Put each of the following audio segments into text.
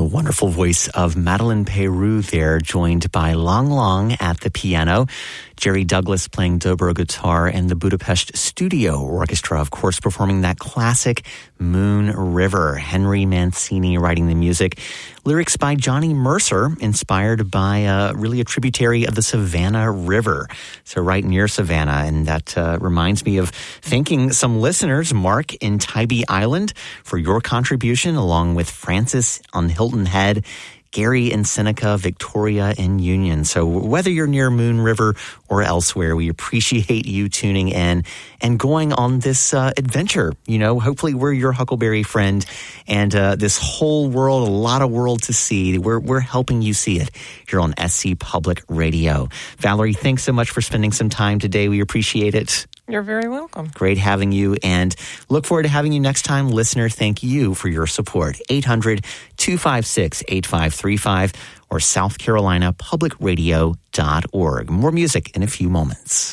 wonderful voice of Madeleine Peyroux there, joined by Lang Lang at the piano, Jerry Douglas playing dobro guitar, and the Budapest Studio Orchestra, of course, performing that classic Moon River. Henry Mancini writing the music. Lyrics by Johnny Mercer, inspired by really a tributary of the Savannah River. So right near Savannah. And that reminds me of thanking some listeners, Mark in Tybee Island, for your contribution, along with Francis on Hilton Head, Gary in Seneca, Victoria in Union. So whether you're near Moon River or elsewhere, we appreciate you tuning in and going on this adventure. You know, hopefully we're your Huckleberry friend, and this whole world, a lot of world to see. We're helping you see it here on SC Public Radio. Valerie, thanks so much for spending some time today. We appreciate it. You're very welcome. Great having you, and look forward to having you next time. Listener, thank you for your support. 800-256-8535 or southcarolinapublicradio.org. More music in a few moments.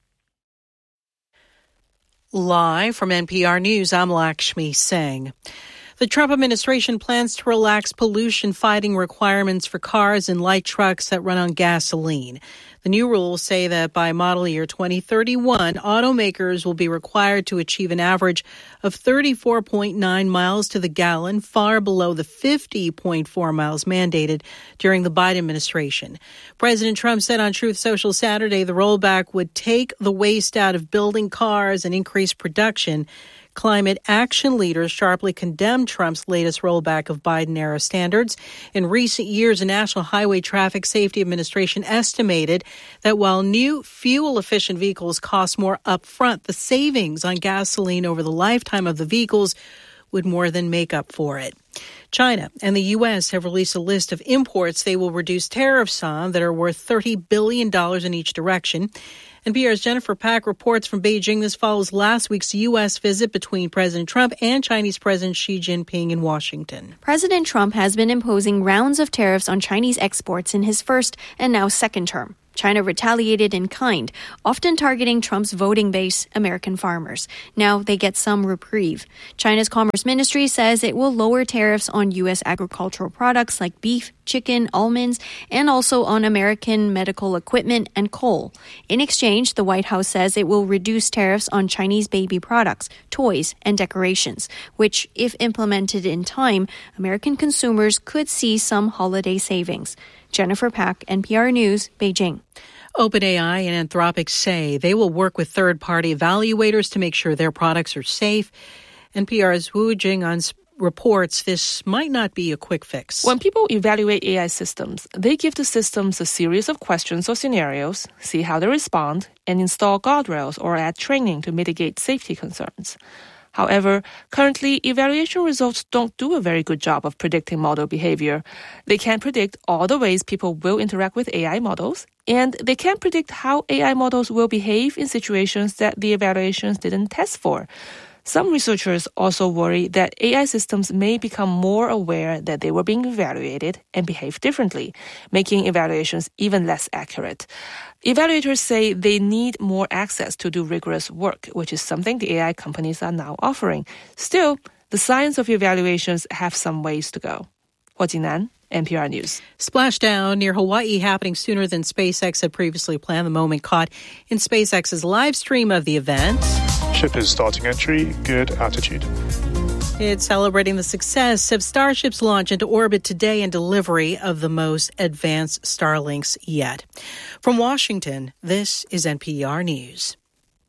Live from NPR News, I'm Lakshmi Singh. The Trump administration plans to relax pollution-fighting requirements for cars and light trucks that run on gasoline. The new rules say that by model year 2031, automakers will be required to achieve an average of 34.9 miles to the gallon, far below the 50.4 miles mandated during the Biden administration. President Trump said on Truth Social Saturday the rollback would take the waste out of building cars and increase production. Climate action leaders sharply condemned Trump's latest rollback of Biden-era standards. In recent years, the National Highway Traffic Safety Administration estimated that while new fuel-efficient vehicles cost more upfront, the savings on gasoline over the lifetime of the vehicles would more than make up for it. China and the U.S. have released a list of imports they will reduce tariffs on that are worth $30 billion in each direction. NPR's Jennifer Pack reports from Beijing. This follows last week's U.S. visit between President Trump and Chinese President Xi Jinping in Washington. President Trump has been imposing rounds of tariffs on Chinese exports in his first and now second term. China retaliated in kind, often targeting Trump's voting base, American farmers. Now they get some reprieve. China's Commerce Ministry says it will lower tariffs on U.S. agricultural products like beef, chicken, almonds, and also on American medical equipment and coal. In exchange, the White House says it will reduce tariffs on Chinese baby products, toys, and decorations, which, if implemented in time, American consumers could see some holiday savings. Jennifer Pack, NPR News, Beijing. OpenAI and Anthropic say they will work with third-party evaluators to make sure their products are safe. NPR's Wu Jing'an reports this might not be a quick fix. When people evaluate AI systems, they give the systems a series of questions or scenarios, see how they respond, and install guardrails or add training to mitigate safety concerns. However, currently, evaluation results don't do a very good job of predicting model behavior. They can't predict all the ways people will interact with AI models, and they can't predict how AI models will behave in situations that the evaluations didn't test for. Some researchers also worry that AI systems may become more aware that they were being evaluated and behave differently, making evaluations even less accurate. Evaluators say they need more access to do rigorous work, which is something the AI companies are now offering. Still, the science of evaluations have some ways to go. Hua Jingnan, NPR News. Splashdown near Hawaii happening sooner than SpaceX had previously planned. The moment caught in SpaceX's live stream of the event. Ship is starting entry, good altitude. It's celebrating the success of Starship's launch into orbit today and delivery of the most advanced Starlinks yet. From Washington, this is NPR News.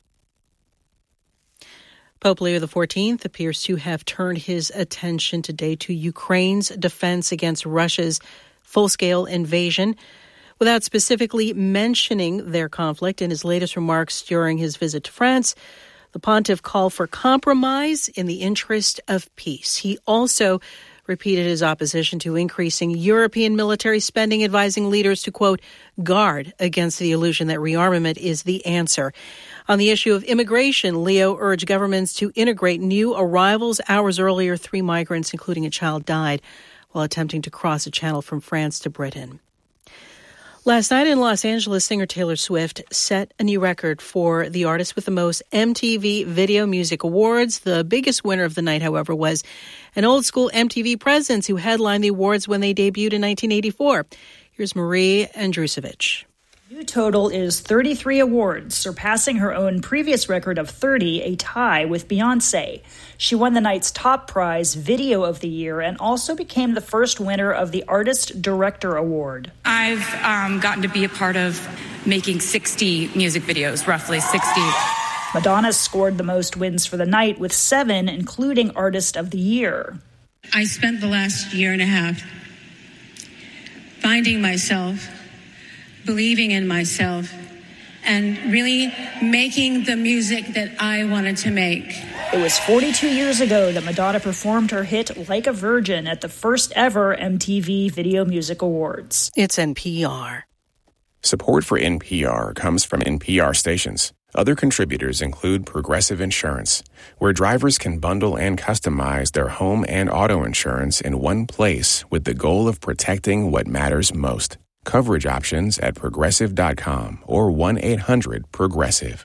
Pope Leo XIV appears to have turned his attention today to Ukraine's defense against Russia's full-scale invasion, without specifically mentioning their conflict. In his latest remarks during his visit to France, the pontiff called for compromise in the interest of peace. He also repeated his opposition to increasing European military spending, advising leaders to, quote, guard against the illusion that rearmament is the answer. On the issue of immigration, Leo urged governments to integrate new arrivals. Hours earlier, 3 migrants, including a child, died while attempting to cross a channel from France to Britain. Last night in Los Angeles, singer Taylor Swift set a new record for the artist with the most MTV Video Music Awards. The biggest winner of the night, however, was an old-school MTV presence who headlined the awards when they debuted in 1984. Here's Marie Andrusevich. New total is 33 awards, surpassing her own previous record of 30, a tie with Beyoncé. She won the night's top prize, Video of the Year, and also became the first winner of the Artist Director Award. I've gotten to be a part of making 60 music videos, roughly 60. Madonna scored the most wins for the night with 7, including Artist of the Year. I spent the last year and a half finding myself, believing in myself, and really making the music that I wanted to make. It was 42 years ago that Madonna performed her hit Like a Virgin at the first ever MTV Video Music Awards. It's NPR. Support for NPR comes from NPR stations. Other contributors include Progressive Insurance, where drivers can bundle and customize their home and auto insurance in one place with the goal of protecting what matters most. Coverage options at Progressive.com or 1-800-PROGRESSIVE.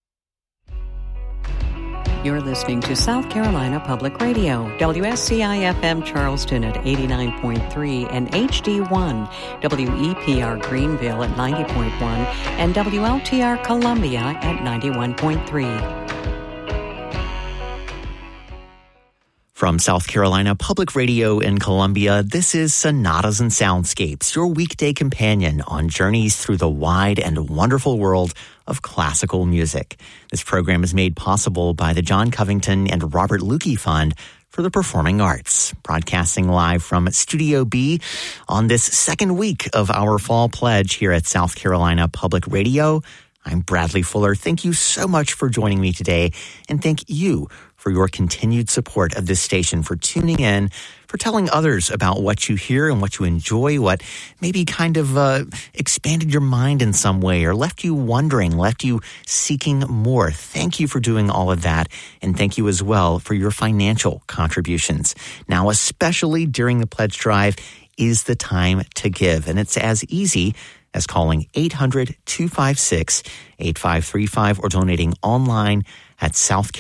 You're listening to South Carolina Public Radio, WSCI-FM Charleston at 89.3 and HD1, WEPR Greenville at 90.1 and WLTR Columbia at 91.3. From South Carolina Public Radio in Columbia, this is Sonatas and Soundscapes, your weekday companion on journeys through the wide and wonderful world of classical music. This program is made possible by the John Covington and Robert Lukey Fund for the Performing Arts, broadcasting live from Studio B on this second week of our fall pledge here at South Carolina Public Radio. I'm Bradley Fuller. Thank you so much for joining me today, and thank you for your continued support of this station, for tuning in, for telling others about what you hear and what you enjoy, what maybe kind of expanded your mind in some way or left you wondering, left you seeking more. Thank you for doing all of that, and thank you as well for your financial contributions. Now, especially during the pledge drive, is the time to give, and it's as easy as calling 800-256-8535 or donating online at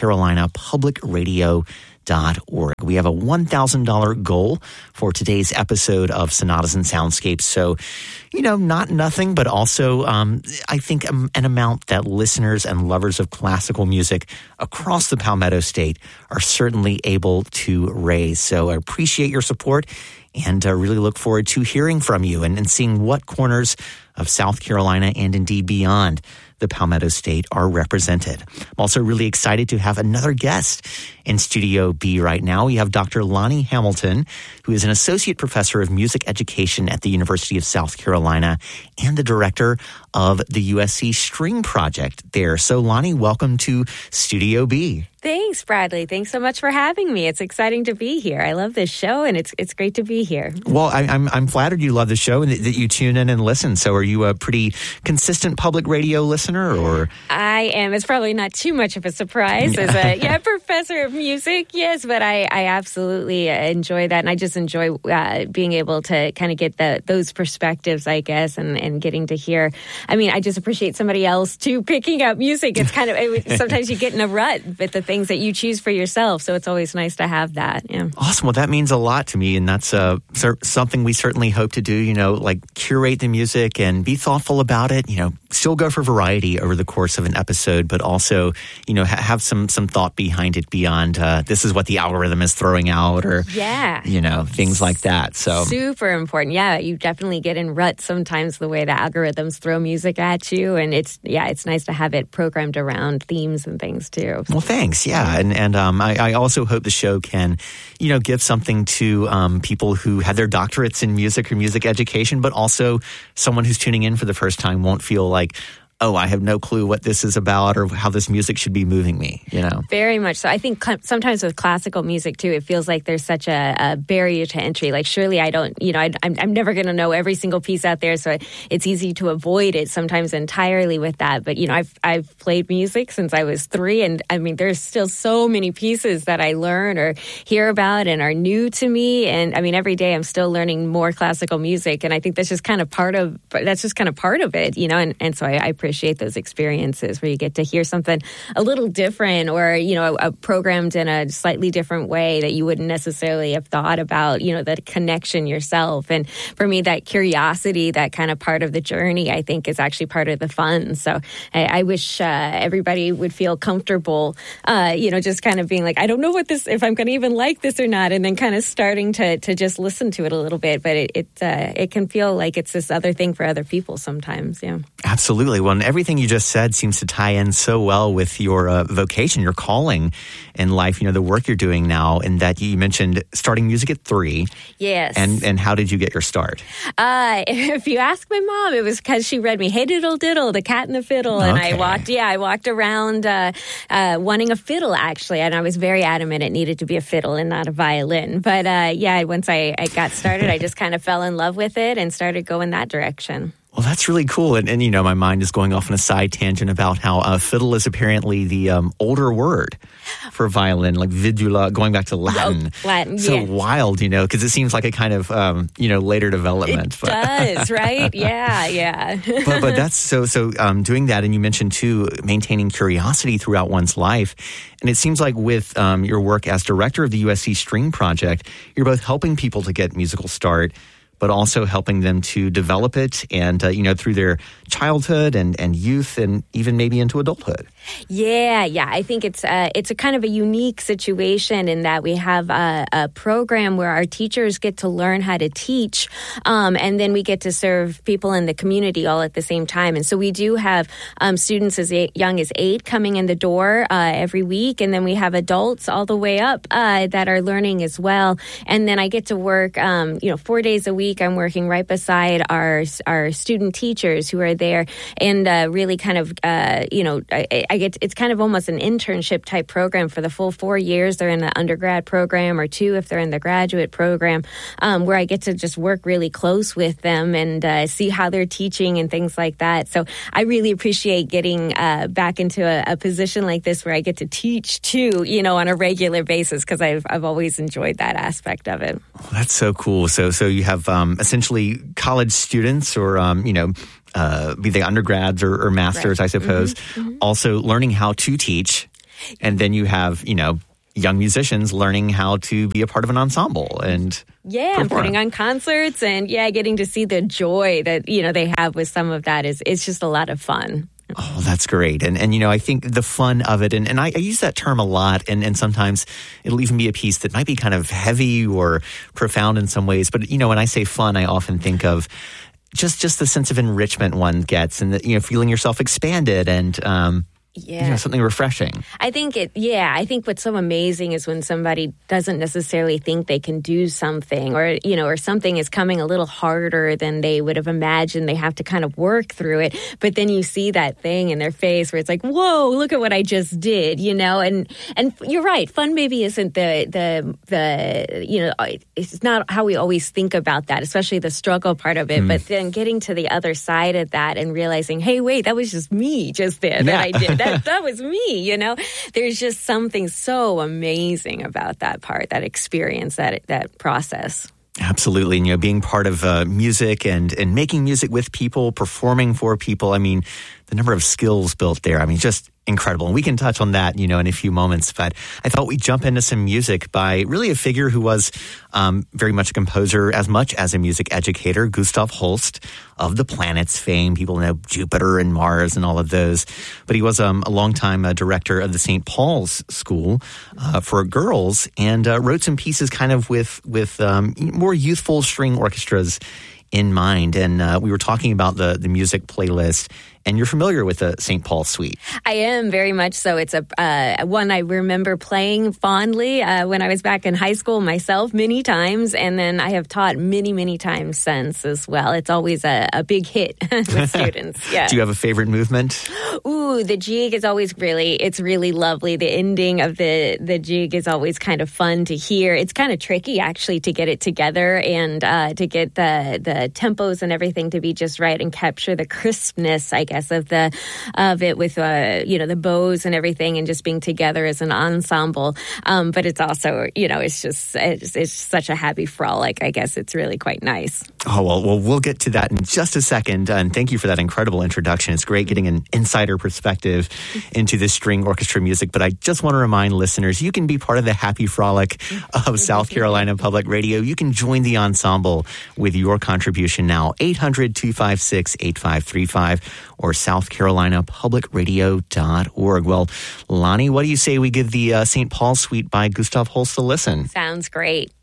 southcarolinapublicradio.org. We have a $1,000 goal for today's episode of Sonatas and Soundscapes. So, not nothing, but also I think an amount that listeners and lovers of classical music across the Palmetto State are certainly able to raise. So I appreciate your support and really look forward to hearing from you and seeing what corners of South Carolina and indeed beyond the Palmetto State are represented. I'm also really excited to have another guest in Studio B right now. We have Dr. Lonnie Hamilton, who is an associate professor of music education at the University of South Carolina and the director of the USC String Project there. So, Lonnie, welcome to Studio B. Thanks, Bradley. Thanks so much for having me. It's exciting to be here. I love this show, and it's great to be here. Well, I'm flattered you love the show and that you tune in and listen. So are you a pretty consistent public radio listener? Or I am. It's probably not too much of a surprise as a professor of music, yes, but I absolutely enjoy that, and I just enjoy being able to kind of get those perspectives, I guess, and getting to hear. I mean, I just appreciate somebody else, too, picking up music. It's kind of, sometimes you get in a rut with the things that you choose for yourself, so it's always nice to have that. Yeah. Awesome. Well, that means a lot to me, and that's something we certainly hope to do, like curate the music and be thoughtful about it, still go for variety over the course of an episode, but also, have some thought behind it beyond this is what the algorithm is throwing out or, things like that. So super important. Yeah, you definitely get in ruts sometimes the way the algorithms throw music at you, and it's nice to have it programmed around themes and things too. Well, thanks. Yeah. And I also hope the show can, give something to people who had their doctorates in music or music education, but also someone who's tuning in for the first time won't feel like, oh, I have no clue what this is about or how this music should be moving me, you know? Very much so. I think sometimes with classical music, too, it feels like there's such a barrier to entry. Like, surely I don't, I'm never going to know every single piece out there, so it's easy to avoid it sometimes entirely with that. But, I've played music since I was 3, and, I mean, there's still so many pieces that I learn or hear about and are new to me. And, I mean, every day I'm still learning more classical music, and I think that's just kind of part of it, and so I appreciate those experiences where you get to hear something a little different or, programmed in a slightly different way that you wouldn't necessarily have thought about, the connection yourself. And for me, that curiosity, that kind of part of the journey, I think is actually part of the fun. So I wish everybody would feel comfortable, just kind of being like, I don't know if I'm going to even like this or not, and then kind of starting to just listen to it a little bit. But it can feel like it's this other thing for other people sometimes. Yeah. Absolutely. Well, and everything you just said seems to tie in so well with your vocation, your calling in life, the work you're doing now, and that you mentioned starting music at 3. Yes. And how did you get your start? If you ask my mom, it was because she read me Hey Diddle Diddle, The Cat and the Fiddle. And I walked around wanting a fiddle, actually. And I was very adamant it needed to be a fiddle and not a violin. But once I got started, I just kind of fell in love with it and started going that direction. Well, that's really cool. And my mind is going off on a side tangent about how fiddle is apparently the older word for violin, like vidula, going back to Latin. Oh, Latin, so wild, because it seems like a kind of, later development. It does, right? Yeah. but that's so doing that. And you mentioned, too, maintaining curiosity throughout one's life. And it seems like with your work as director of the USC String Project, you're both helping people to get musical start, but also helping them to develop it and, through their childhood and youth and even maybe into adulthood. Yeah. I think it's a kind of a unique situation in that we have a program where our teachers get to learn how to teach, and then we get to serve people in the community all at the same time. And so we do have students as young as 8 coming in the door every week, and then we have adults all the way up that are learning as well. And then I get to work, 4 days a week. I'm working right beside our student teachers who are there, and really kind of, it's kind of almost an internship type program for the full 4 years. They're in the undergrad program, or 2 if they're in the graduate program, where I get to just work really close with them and see how they're teaching and things like that. So I really appreciate getting back into a position like this where I get to teach too, on a regular basis, because I've always enjoyed that aspect of it. Well, that's so cool. So you have essentially college students, or be they undergrads or masters, right. I suppose, also learning how to teach. And then you have, young musicians learning how to be a part of an ensemble and and putting on concerts and getting to see the joy that, they have with some of that it's just a lot of fun. Oh, that's great. And I think the fun of it, and I use that term a lot, and sometimes it'll even be a piece that might be kind of heavy or profound in some ways. But, when I say fun, I often think of just the sense of enrichment one gets, and feeling yourself expanded and something refreshing. I think what's so amazing is when somebody doesn't necessarily think they can do something, or something is coming a little harder than they would have imagined. They have to kind of work through it, but then you see that thing in their face where it's like, whoa, look at what I just did, and you're right. Fun maybe isn't the it's not how we always think about that, especially the struggle part of it. But then getting to the other side of that and realizing, hey, wait, that was just me just there that I did. That was me, There's just something so amazing about that part, that experience, that process. Absolutely. And, being part of music and making music with people, performing for people. I mean, the number of skills built there, just incredible. And we can touch on that, in a few moments. But I thought we'd jump into some music by really a figure who was very much a composer as much as a music educator, Gustav Holst of the Planets fame. People know Jupiter and Mars and all of those. But he was a longtime director of the St. Paul's School for girls, and wrote some pieces kind of with more youthful string orchestras in mind. And we were talking about the music playlist And you're familiar with the St. Paul Suite. I am, very much so. It's a one I remember playing fondly when I was back in high school myself many times, and then I have taught many, many times since as well. It's always a big hit with students. Yeah. Do you have a favorite movement? Ooh, the jig is always it's really lovely. The ending of the jig is always kind of fun to hear. It's kind of tricky, actually, to get it together and to get the tempos and everything to be just right and capture the crispness, I guess, of it with the bows and everything, and just being together as an ensemble. But it's also, it's such a happy frolic. I guess it's really quite nice. Oh, well, we'll get to that in just a second. And thank you for that incredible introduction. It's great getting an insider perspective into this string orchestra music. But I just want to remind listeners, you can be part of the happy frolic of South Carolina Public Radio. You can join the ensemble with your contribution now. 800-256-8535 or southcarolinapublicradio.org. Well, Lonnie, what do you say we give the St. Paul Suite by Gustav Holst a listen? Sounds great.